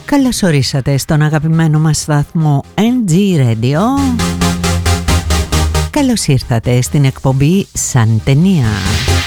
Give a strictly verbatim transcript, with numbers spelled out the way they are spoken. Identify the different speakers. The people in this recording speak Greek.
Speaker 1: Καλώς ορίσατε στον αγαπημένο μας σταθμό εν τζι Radio. Καλώς ήρθατε στην εκπομπή Σαν Ταινία.